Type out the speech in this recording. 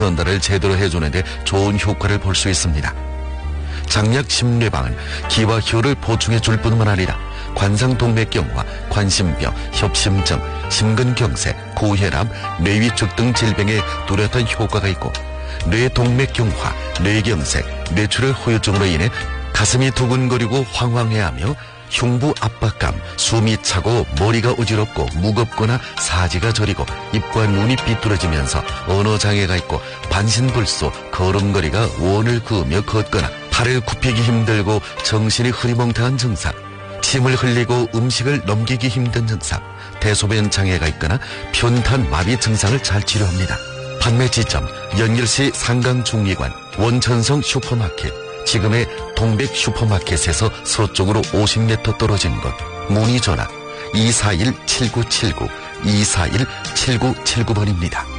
전달을 제대로 해주는데 좋은 효과를 볼 수 있습니다. 장약 심뇌방은 기와 혈을 보충해 줄 뿐만 아니라 관상동맥경화, 관심병, 협심증, 심근경색, 고혈압, 뇌위축 등 질병에 뚜렷한 효과가 있고 뇌동맥경화, 뇌경색, 뇌출혈 후유증으로 인해 가슴이 두근거리고 황황해하며 흉부 압박감, 숨이 차고 머리가 어지럽고 무겁거나 사지가 저리고 입과 눈이 삐뚤어지면서 언어장애가 있고 반신불수, 걸음걸이가 원을 그으며 걷거나 팔을 굽히기 힘들고 정신이 흐리멍텅한 증상, 침을 흘리고 음식을 넘기기 힘든 증상, 대소변 장애가 있거나 편탄 마비 증상을 잘 치료합니다. 판매 지점 연길시 상강중리관 원천성 슈퍼마켓, 지금의 동백 슈퍼마켓에서 서쪽으로 50m 떨어진 곳. 문의 전화 241-7979, 241-7979번입니다.